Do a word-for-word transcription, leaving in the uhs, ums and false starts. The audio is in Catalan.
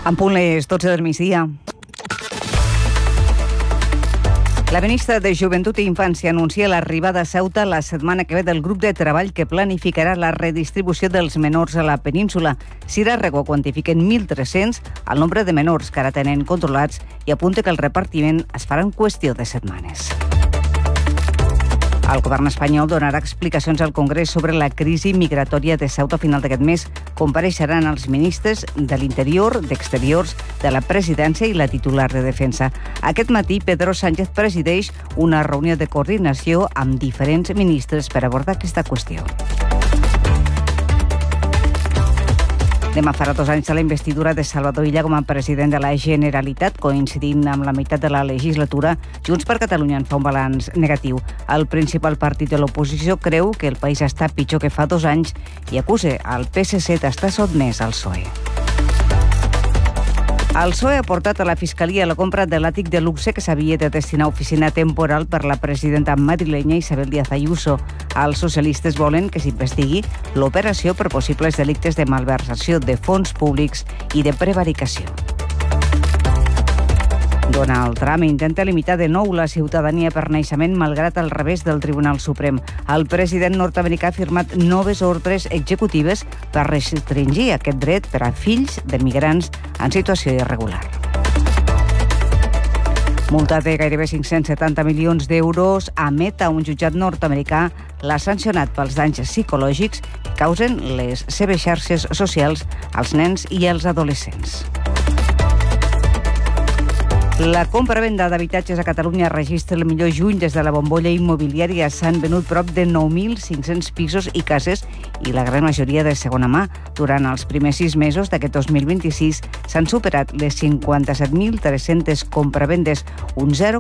En punt les dotze del migdia. La ministra de Joventut i Infància anuncia l'arribada a Ceuta la setmana que ve del grup de treball que planificarà la redistribució dels menors a la península. Cira Rego quantifica en mil tres-cents el nombre de menors que ara tenen controlats i apunta que el repartiment es farà en qüestió de setmanes. El govern espanyol donarà explicacions al Congrés sobre la crisi migratòria de Ceuta a final d'aquest mes. Compareixeran els ministres de l'Interior, d'Exteriors, de la Presidència i la titular de Defensa. Aquest matí, Pedro Sánchez presideix una reunió de coordinació amb diferents ministres per abordar aquesta qüestió. Demà farà dos anys de la investidura de Salvador Illa com a president de la Generalitat, coincidint amb la meitat de la legislatura. Junts per Catalunya en fa un balanç negatiu. El principal partit de l'oposició creu que el país està pitjor que fa dos anys i acusa el P S C d'estar sotmès al P S O E. El P S O E ha portat a la Fiscalia la compra de l'àtic de luxe que s'havia de destinar a oficina temporal per la presidenta madrilenya Isabel Díaz Ayuso. Els socialistes volen que s'investigui l'operació per possibles delictes de malversació de fons públics i de prevaricació. Donald Trump intenta limitar de nou la ciutadania per naixement malgrat el revés del Tribunal Suprem. El president nord-americà ha firmat noves ordres executives per restringir aquest dret per a fills de migrants en situació irregular. Multat de gairebé cinc-cents setanta milions d'euros, a Meta, un jutjat nord-americà, l'ha sancionat pels danys psicològics que causen les seves xarxes socials als nens i als adolescents. La compra-venda d'habitatges a Catalunya registra el millor juny des de la bombolla immobiliària. S'han venut prop de nou mil cinc-cents pisos i cases i la gran majoria de segona mà. Durant els primers sis mesos d'aquest dos mil vint-i-sis s'han superat les cinquanta-set mil tres-centes compravendes, un zero